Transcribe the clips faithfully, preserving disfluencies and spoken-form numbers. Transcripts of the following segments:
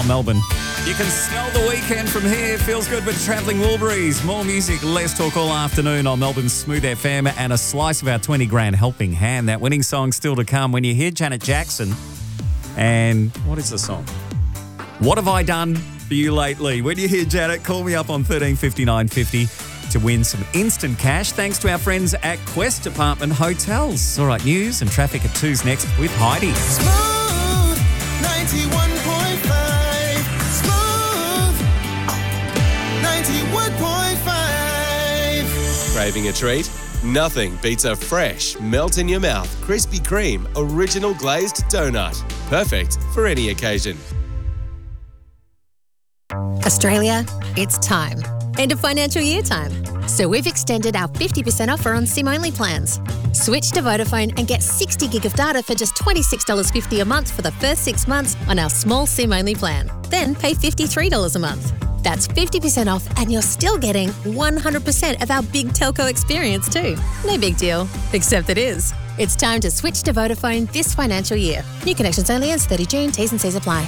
Melbourne. You can smell the weekend from here. Feels good with Travelling Wilburys. More music, less talk all afternoon on Melbourne's Smooth F M and a slice of our twenty grand helping hand. That winning song still to come when you hear Janet Jackson. And what is the song? What have I done for you lately? When you hear Janet, call me up on thirteen fifty-nine fifty to win some instant cash thanks to our friends at Quest Department Hotels. All right, news and traffic at two's next with Heidi. Smooth ninety-one point five. Smooth ninety-one point five. Craving a treat? Nothing beats a fresh, melt in your mouth, Krispy Kreme original glazed donut. Perfect for any occasion. Australia, it's time. End of financial year time. So we've extended our fifty percent offer on SIM-only plans. Switch to Vodafone and get sixty gig of data for just twenty-six dollars fifty a month for the first six months on our small SIM-only plan. Then pay fifty-three dollars a month. That's fifty percent off and you're still getting one hundred percent of our big telco experience too. No big deal, except it is. It's time to switch to Vodafone this financial year. New connections only ends thirty June. T's and C's apply.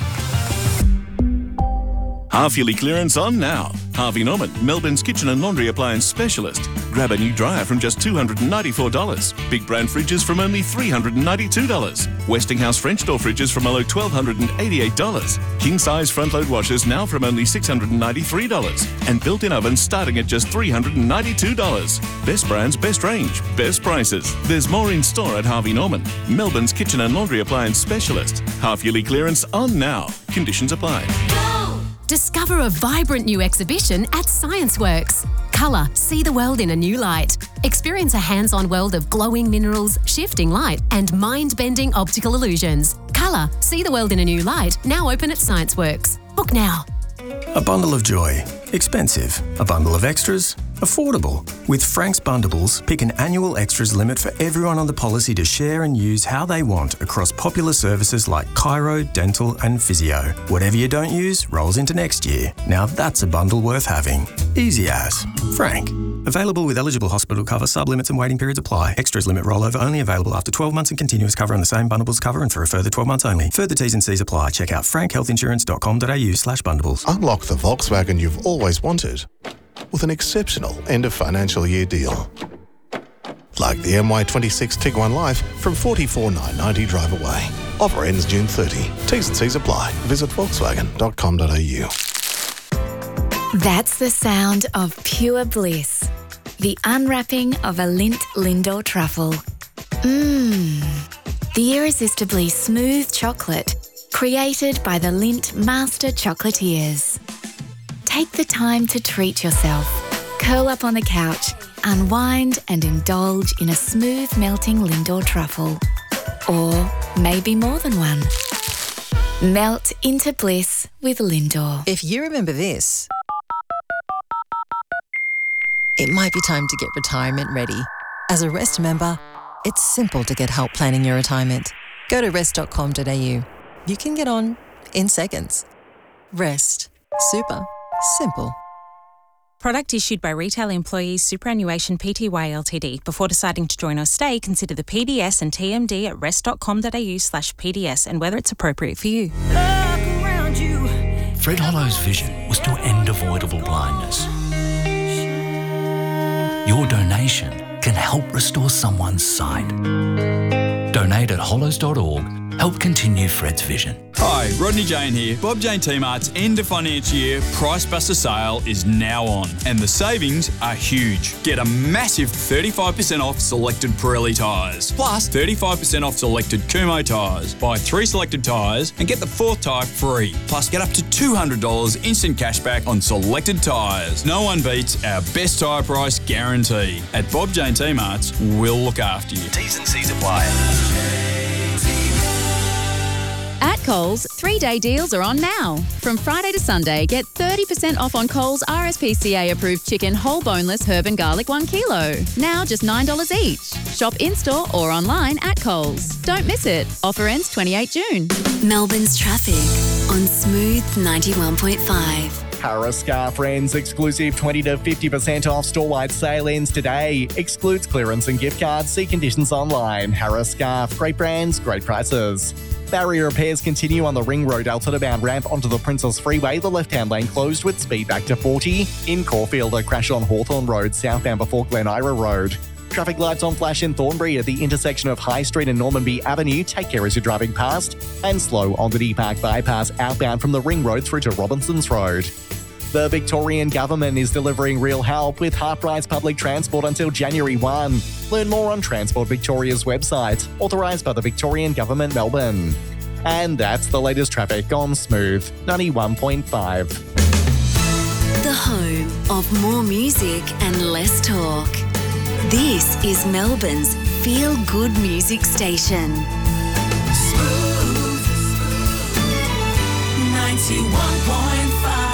Half-yearly clearance on now. Harvey Norman, Melbourne's kitchen and laundry appliance specialist. Grab a new dryer from just two hundred ninety-four dollars. Big brand fridges from only three hundred ninety-two dollars. Westinghouse French door fridges from only one thousand two hundred eighty-eight dollars. King-size front-load washers now from only six hundred ninety-three dollars. And built-in ovens starting at just three hundred ninety-two dollars. Best brands, best range, best prices. There's more in store at Harvey Norman, Melbourne's kitchen and laundry appliance specialist. Half-yearly clearance on now. Conditions apply. Discover a vibrant new exhibition at ScienceWorks. Colour, see the world in a new light. Experience a hands-on world of glowing minerals, shifting light, and mind-bending optical illusions. Colour, see the world in a new light, now open at ScienceWorks. Book now. A bundle of joy. Expensive. A bundle of extras. Affordable. With Frank's Bundables, pick an annual extras limit for everyone on the policy to share and use how they want across popular services like chiro, dental and physio. Whatever you don't use rolls into next year. Now that's a bundle worth having. Easy as. Frank. Available with eligible hospital cover, sub-limits and waiting periods apply. Extras limit rollover only available after twelve months and continuous cover on the same bundles cover and for a further twelve months only. Further T's and C's apply. Check out frank health insurance dot com dot a u slash bundles. Unlock the Volkswagen you've always wanted with an exceptional end of financial year deal. Like the M Y twenty-six Tiguan Life from forty-four thousand nine hundred ninety drive away. Offer ends June thirtieth. T's and C's apply. Visit volkswagen dot com dot a u. That's the sound of pure bliss. The unwrapping of a Lindt Lindor truffle. Mmm. The irresistibly smooth chocolate created by the Lindt Master Chocolatiers. Take the time to treat yourself. Curl up on the couch, unwind and indulge in a smooth melting Lindor truffle. Or maybe more than one. Melt into bliss with Lindor. If you remember this, it might be time to get retirement ready. As a Rest member, it's simple to get help planning your retirement. Go to rest dot com dot a u. You can get on in seconds. Rest. Super. Simple. Product issued by Retail Employees Superannuation Pty Ltd. Before deciding to join or stay, consider the P D S and T M D at rest dot com dot a u slash P D S and whether it's appropriate for you. Fred Hollow's vision was to end avoidable blindness. Your donation can help restore someone's sight. Donate at hollows dot org. Help continue Fred's vision. Hi, Rodney Jane here. Bob Jane T-Mart's end of financial year Price Buster sale is now on and the savings are huge. Get a massive thirty-five percent off selected Pirelli tyres, plus thirty-five percent off selected Kumho tyres. Buy three selected tyres and get the fourth tyre free. Plus get up to two hundred dollars instant cash back on selected tyres. No one beats our best tyre price guarantee. At Bob Jane T-Mart's, we'll look after you. T's and C's apply. At Coles, three-day deals are on now. From Friday to Sunday, get thirty percent off on Coles R S P C A-approved chicken whole boneless herb and garlic one kilo. Now just nine dollars each. Shop in-store or online at Coles. Don't miss it. Offer ends twenty-eighth June. Melbourne's traffic on Smooth ninety-one point five. Harris Scarf Friends exclusive twenty to fifty percent off store-wide sale ends today. Excludes clearance and gift cards. See conditions online. Harris Scarf. Great brands, great prices. Barrier repairs continue on the Ring Road Alfred bound ramp onto the Princess Freeway. The left-hand lane closed with speed back to forty. In Caulfield, a crash on Hawthorne Road, southbound before Glen Ira Road. Traffic lights on flash in Thornbury at the intersection of High Street and Normanby Avenue. Take care as you're driving past. And slow on the D Park bypass outbound from the Ring Road through to Robinsons Road. The Victorian Government is delivering real help with half-price public transport until January first. Learn more on Transport Victoria's website, authorised by the Victorian Government, Melbourne. And that's the latest traffic on Smooth ninety-one point five. The home of more music and less talk. This is Melbourne's feel-good music station. Smooth ninety-one point five.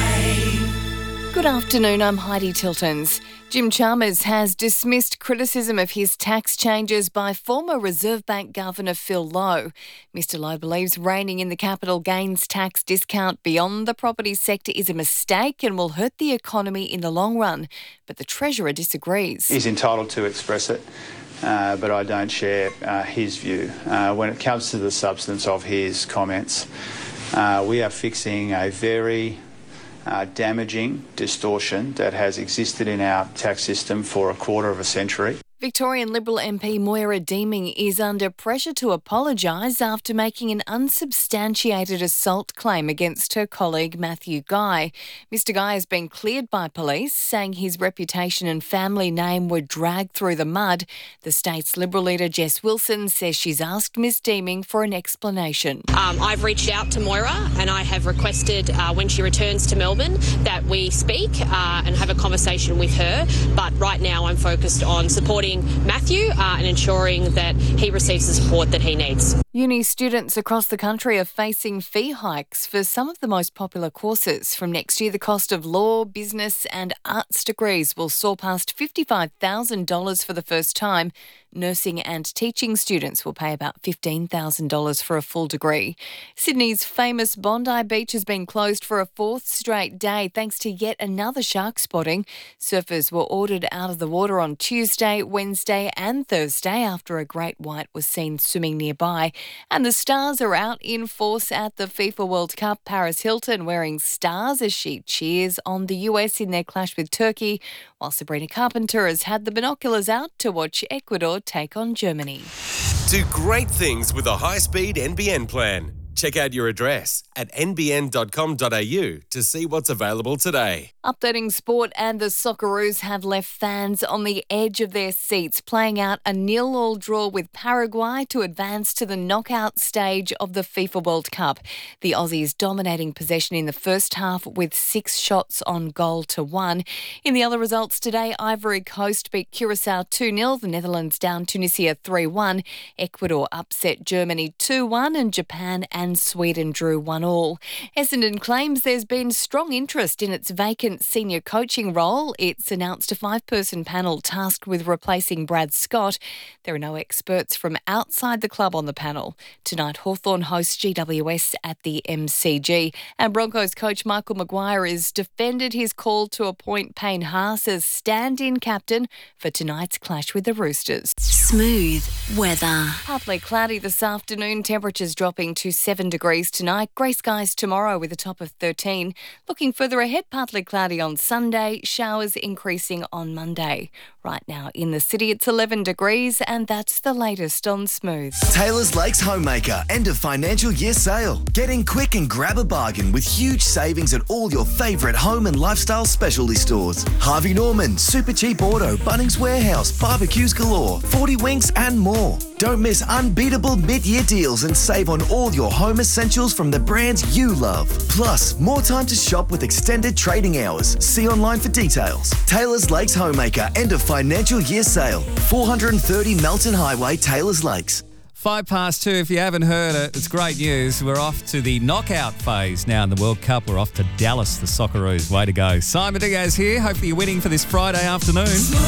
Good afternoon, I'm Heidi Tiltons. Jim Chalmers has dismissed criticism of his tax changes by former Reserve Bank Governor Phil Lowe. Mister Lowe believes reining in the capital gains tax discount beyond the property sector is a mistake and will hurt the economy in the long run. But the Treasurer disagrees. He's entitled to express it, uh, but I don't share uh, his view. Uh, when it comes to the substance of his comments, uh, we are fixing a very Uh, damaging distortion that has existed in our tax system for a quarter of a century. Victorian Liberal M P Moira Deeming is under pressure to apologise after making an unsubstantiated assault claim against her colleague Matthew Guy. Mister Guy has been cleared by police, saying his reputation and family name were dragged through the mud. The state's Liberal leader Jess Wilson says she's asked Miss Deeming for an explanation. Um, I've reached out to Moira and I have requested uh, when she returns to Melbourne that we speak uh, and have a conversation with her. But right now I'm focused on supporting Matthew uh, and ensuring that he receives the support that he needs. Uni students across the country are facing fee hikes for some of the most popular courses. From next year, the cost of law, business and arts degrees will soar past fifty-five thousand dollars for the first time. Nursing and teaching students will pay about fifteen thousand dollars for a full degree. Sydney's famous Bondi Beach has been closed for a fourth straight day thanks to yet another shark spotting. Surfers were ordered out of the water on Tuesday, Wednesday and Thursday after a great white was seen swimming nearby. And the stars are out in force at the FIFA World Cup. Paris Hilton wearing stars as she cheers on the U S in their clash with Turkey, while Sabrina Carpenter has had the binoculars out to watch Ecuador take on Germany. Do great things with a high-speed N B N plan. Check out your address at n b n dot com dot a u to see what's available today. Updating sport, and the Socceroos have left fans on the edge of their seats, playing out a nil-all draw with Paraguay to advance to the knockout stage of the FIFA World Cup. The Aussies dominating possession in the first half with six shots on goal to one. In the other results today, Ivory Coast beat Curacao two nil, the Netherlands down Tunisia three one, Ecuador upset Germany two one and Japan and and Sweden drew one all. Essendon claims there's been strong interest in its vacant senior coaching role. It's announced a five-person panel tasked with replacing Brad Scott. There are no experts from outside the club on the panel. Tonight, Hawthorn hosts G W S at the M C G. And Broncos coach Michael Maguire has defended his call to appoint Payne Haas as stand-in captain for tonight's clash with the Roosters. Smooth weather. Partly cloudy this afternoon, temperatures dropping to seven degrees tonight. Grey skies tomorrow with a top of thirteen. Looking further ahead, partly cloudy on Sunday, showers increasing on Monday. Right now in the city, it's eleven degrees, and that's the latest on Smooth. Taylor's Lakes Homemaker end of financial year sale. Get in quick and grab a bargain with huge savings at all your favourite home and lifestyle specialty stores. Harvey Norman, Super Cheap Auto, Bunnings Warehouse, barbecues galore, forty Winks and more. Don't miss unbeatable mid-year deals and save on all your home essentials from the brands you love. Plus, more time to shop with extended trading hours. See online for details. Taylor's Lakes Homemaker end of financial year sale. four thirty Melton Highway, Taylor's Lakes. Five past two, if you haven't heard it, it's great news. We're off to the knockout phase now in the World Cup. We're off to Dallas, the Socceroos. Way to go. Simon Diaz here. Hopefully you're winning for this Friday afternoon.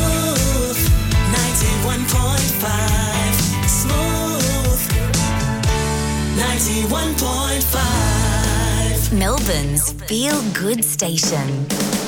Smooth ninety-one point five. Smooth ninety-one point five. Melbourne's Feel Good Station.